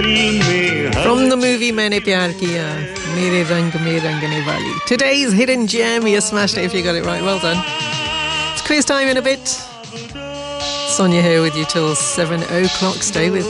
From the movie Maine Pyar Kiya, Mere Rang Mein Rangane Wali. Today's hidden gem, you smashed it if you got it right. Well done. It's quiz time in a bit. Sonia here with you till 7 o'clock. Stay with me.